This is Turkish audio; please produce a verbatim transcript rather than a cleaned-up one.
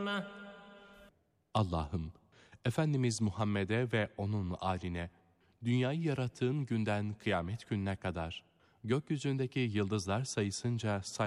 Allah'ım, Efendimiz Muhammed'e ve onun âline, dünyayı yarattığın günden kıyamet gününe kadar, gökyüzündeki yıldızlar sayısınca salat